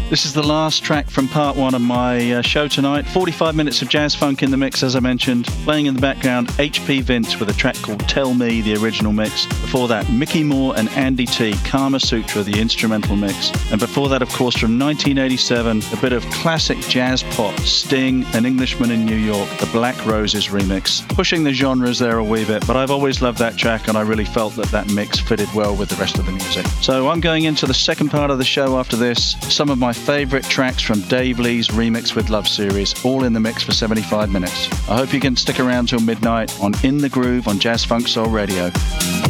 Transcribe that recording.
This is the last track from part one of my show tonight. 45 minutes of jazz funk in the mix, as I mentioned. Playing in the background, H.P. Vince with a track called Tell Me, the original mix. Before that, Mickey Moore and Andy T, Kama Sutra, the instrumental mix. And before that, of course, from 1987, a bit of classic jazz pop, Sting, An Englishman in New York, the Black Roses remix. Pushing the genres there a wee bit, but I've always loved that track and I really felt that mix fitted well with the rest of the music. So I'm going into the second part of the show after this. Some of my favourite tracks from Dave Lee's Remix with Love series, all in the mix for 75 minutes. I hope you can stick around till midnight on In the Groove on Jazz Funk Soul Radio.